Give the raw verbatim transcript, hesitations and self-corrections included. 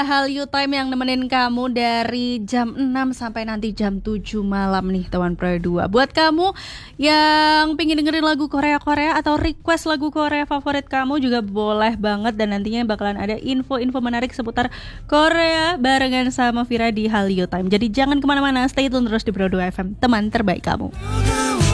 Hallyu Time yang nemenin kamu dari jam enam sampai nanti jam tujuh malam nih teman Pro dua. Buat kamu yang pengen dengerin lagu Korea-Korea atau request lagu Korea favorit kamu juga boleh banget. Dan nantinya bakalan ada info-info menarik seputar Korea barengan sama Vira di Hallyu Time. Jadi jangan kemana-mana, stay tune terus di Pro dua F M, teman terbaik kamu.